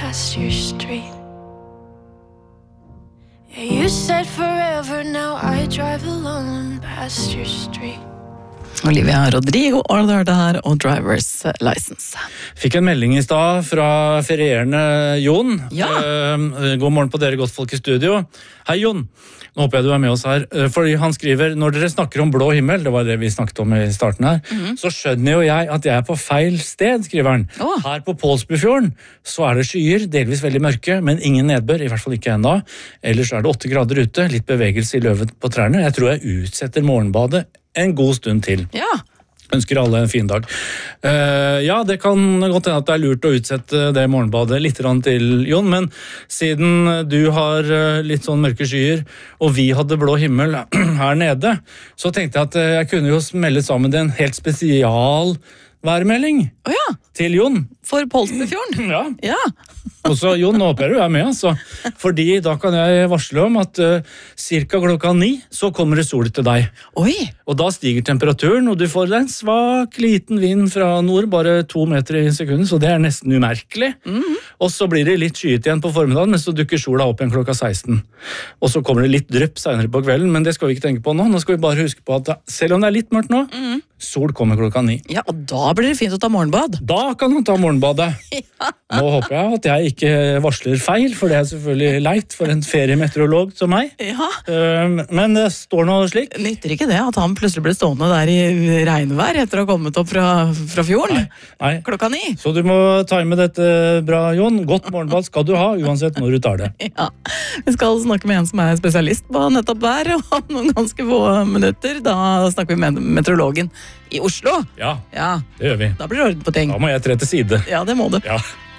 past your street. Yeah, you said forever, now I drive alone past your street. Olivia Rodrigo ordner det her, og Drivers License. Fikk en melding i stad fra ferierende Jon. Ja. God morgen på dere godtfolk i studio. Hei Jon, nå håper jeg du er med oss her. Fordi han skriver, når dere snakker om blå himmel, det var det vi snakket om i starten her, så skjønner jo jeg at jeg er på feil sted, skriver han. Her på Pålsbufjorden så er det skyer, delvis veldig mørke, men ingen nedbør, i hvert fall ikke enda. Ellers er det 8 grader ute, litt bevegelse i løvet på trærne. Jeg tror jeg utsetter morgenbadet en god stund til. Ja. Ønsker alle en fin dag. Ja, det kan godt hende at det er lurt å utsette det morgenbadet litt til, Jon, men siden du har litt sånn mørke skyer, og vi hadde blå himmel her nede, så tenkte jeg at jeg kunne jo smelle sammen en helt spesial værmelding til Jon. For Pålsbufjorden? Ja. Og så, Jon, nå håper jeg du er med, altså. Fordi da kan jeg varsle om at cirka 9:00 så kommer det sol til deg. Oi! Og da stiger temperaturen, og du får en svak liten vind fra nord, bare 2 meter i sekundet, så det er nesten umerkelig. Og så blir det litt skyet igjen på formiddagen, men så dukker sola opp igjen 16:00. Og så kommer det litt drypp senere på kvelden, men det skal vi ikke tenke på nå. Nå skal vi bare huske på at selv om det er litt mørkt nå, sol kommer 9:00. Ja, og da blir det fint å ta morgenbad. Da kan han ta morgenbadet. Nå håper jeg at jeg ikke varsler feil, for det er selvfølgelig leit for en feriemeteorolog som meg. Ja. Men det står noe slik. Nytter ikke det at han plutselig ble stående der i regnvær etter å ha kommet opp fra fjorden? Nei. 9:00. Så du må time dette bra, Jon. Godt morgenbad skal du ha, uansett når du tar det. Ja. Vi skal snakke med en som er spesialist på nettopp vær, og om noen ganske få minutter. Da snakker vi med meteorologen i Oslo. Ja, Ja, det gjør vi. da blir det orden på ting. Da må jeg tre til side. Ja, det må du. Ja.